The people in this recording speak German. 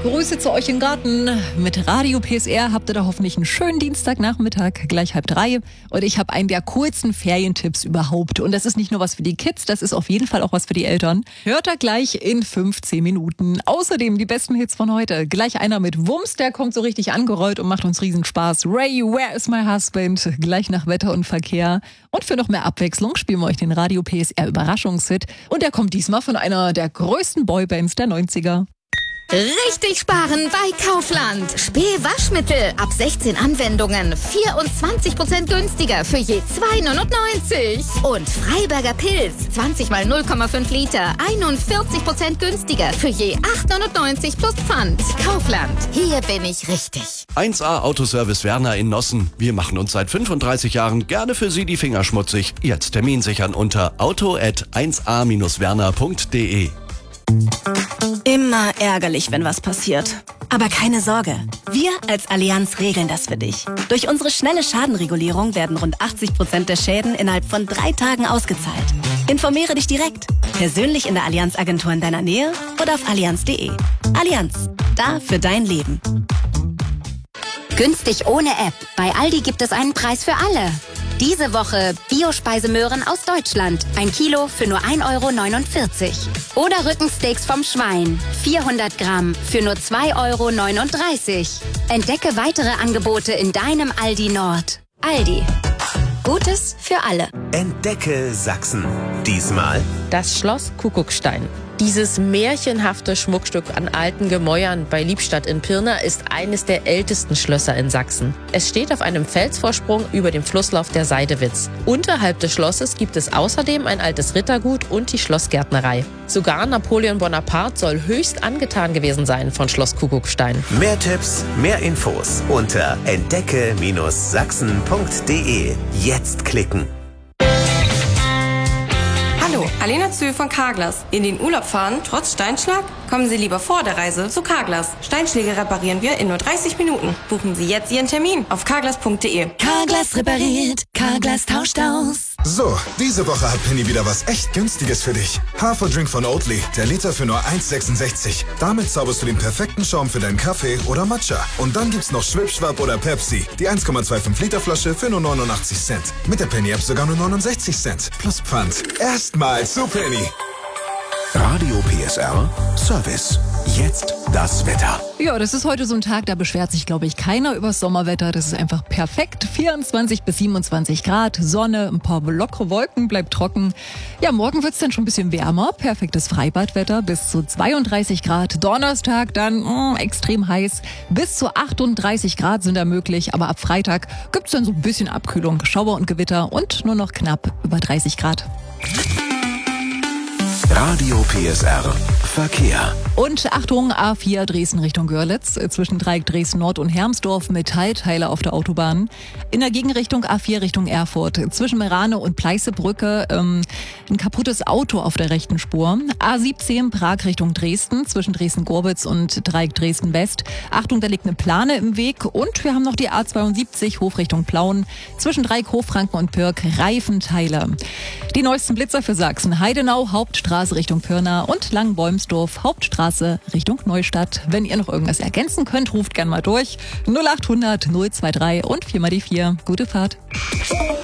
Grüße zu euch im Garten. Mit Radio PSR habt ihr da hoffentlich einen schönen Dienstagnachmittag, gleich 2:30. Und ich habe einen der coolsten Ferientipps überhaupt. Und das ist nicht nur was für die Kids, das ist auf jeden Fall auch was für die Eltern. Hört ihr gleich in 15 Minuten. Außerdem die besten Hits von heute. Gleich einer mit Wumms, der kommt so richtig angerollt und macht uns Riesenspaß. Ray, Where is my husband? Gleich nach Wetter und Verkehr. Und für noch mehr Abwechslung spielen wir euch den Radio PSR Überraschungshit. Und der kommt diesmal von einer der größten Boybands der 90er. Richtig sparen bei Kaufland. Spee-Waschmittel ab 16 Anwendungen 24% günstiger für je 2,99. Und Freiberger Pilz 20 mal 0,5 Liter 41% günstiger für je 8,99 plus Pfand. Kaufland, hier bin ich richtig. 1A Autoservice Werner in Nossen. Wir machen uns seit 35 Jahren gerne für Sie die Finger schmutzig. Jetzt Termin sichern unter auto@1a-werner.de. Immer ärgerlich, wenn was passiert. Aber keine Sorge, wir als Allianz regeln das für dich. Durch unsere schnelle Schadenregulierung werden rund 80% der Schäden innerhalb von 3 Tagen ausgezahlt. Informiere dich direkt, persönlich in der Allianz-Agentur in deiner Nähe oder auf allianz.de. Allianz, da für dein Leben. Günstig ohne App. Bei Aldi gibt es einen Preis für alle. Diese Woche Biospeisemöhren aus Deutschland. 1 Kilo für nur 1,49 €. Oder Rückensteaks vom Schwein. 400 Gramm für nur 2,39 €. Entdecke weitere Angebote in deinem Aldi Nord. Aldi. Gutes für alle. Entdecke Sachsen. Diesmal das Schloss Kuckuckstein. Dieses märchenhafte Schmuckstück an alten Gemäuern bei Liebstadt in Pirna ist eines der ältesten Schlösser in Sachsen. Es steht auf einem Felsvorsprung über dem Flusslauf der Seidewitz. Unterhalb des Schlosses gibt es außerdem ein altes Rittergut und die Schlossgärtnerei. Sogar Napoleon Bonaparte soll höchst angetan gewesen sein von Schloss Kuckuckstein. mehr Tipps, mehr Infos unter entdecke-sachsen.de. Jetzt klicken. Hallo, Alena Zühl von Carglass. In den Urlaub fahren, trotz Steinschlag? Kommen Sie lieber vor der Reise zu Carglass. Steinschläge reparieren wir in nur 30 Minuten. Buchen Sie jetzt Ihren Termin auf carglass.de. Carglass repariert, Carglass tauscht aus. So, diese Woche hat Penny wieder was echt Günstiges für dich. Haferdrink von Oatly, der Liter für nur 1,66. Damit zauberst du den perfekten Schaum für deinen Kaffee oder Matcha. Und dann gibt's noch Schwipschwap oder Pepsi, die 1,25 Liter Flasche für nur 89 Cent. Mit der Penny-App sogar nur 69 Cent. Plus Pfand. Erstmal zu Penny. Radio PSR Service. Jetzt das Wetter. Ja, das ist heute so ein Tag, da beschwert sich, glaube ich, keiner über das Sommerwetter. Das ist einfach perfekt. 24 bis 27 Grad, Sonne, ein paar lockere Wolken, bleibt trocken. Ja, morgen wird's dann schon ein bisschen wärmer. Perfektes Freibadwetter bis zu 32 Grad. Donnerstag dann extrem heiß. Bis zu 38 Grad sind da möglich. Aber ab Freitag gibt's dann so ein bisschen Abkühlung, Schauer und Gewitter und nur noch knapp über 30 Grad. Radio PSR Verkehr. Und Achtung, A4 Dresden Richtung Görlitz, zwischen Dreieck Dresden Nord und Hermsdorf, Metallteile auf der Autobahn. In der Gegenrichtung A4 Richtung Erfurt, zwischen Merane und Pleißebrücke, ein kaputtes Auto auf der rechten Spur. A17 Prag Richtung Dresden, zwischen Dresden-Gorbitz und Dreieck Dresden West. Achtung, da liegt eine Plane im Weg. Und wir haben noch die A72 Hof Richtung Plauen, zwischen Dreieck Hochfranken und Pirk, Reifenteile. Die neuesten Blitzer für Sachsen: Heidenau, Hauptstraße Richtung Pirna und Langenbäumsdorf, Hauptstraße Richtung Neustadt. Wenn ihr noch irgendwas ergänzen könnt, ruft gern mal durch. 0800 023 und 4 mal die 4. Gute Fahrt.